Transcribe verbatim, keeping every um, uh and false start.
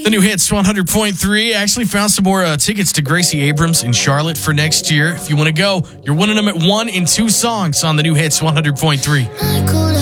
The new hits one hundred point three actually found some more uh, tickets to Gracie Abrams in Charlotte for next year. If you want to go, you're winning them at one in two songs on the new hits one hundred point three.